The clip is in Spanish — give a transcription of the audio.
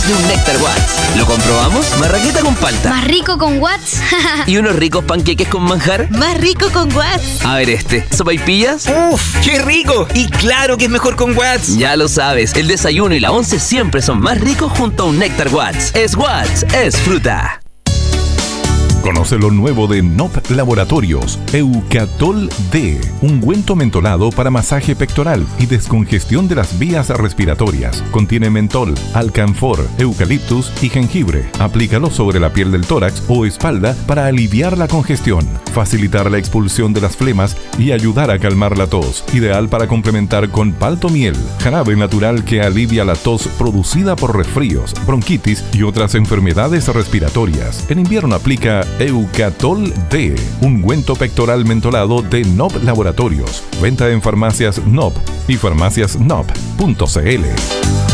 de un Néctar Watts. ¿Lo comprobamos? Marraqueta con palta. ¿Más rico con Watts? ¿Y unos ricos panqueques con manjar? Más rico con Watts. A ver ¿sopaipillas? ¡Uf! ¡Qué rico! Y claro que es mejor con Watts. Ya lo sabes, el desayuno y la once siempre son más ricos junto a un Néctar Watts. Es Watts, es fruta. Conoce lo nuevo de NOP Laboratorios, Eucatol D, ungüento mentolado para masaje pectoral y descongestión de las vías respiratorias. Contiene mentol, alcanfor, eucaliptus y jengibre. Aplícalo sobre la piel del tórax o espalda para aliviar la congestión, facilitar la expulsión de las flemas y ayudar a calmar la tos. Ideal para complementar con paltomiel, jarabe natural que alivia la tos producida por resfríos, bronquitis y otras enfermedades respiratorias. En invierno aplica Eucatol D, ungüento pectoral mentolado de NOP Laboratorios. Venta en farmacias NOP y farmaciasnop.cl.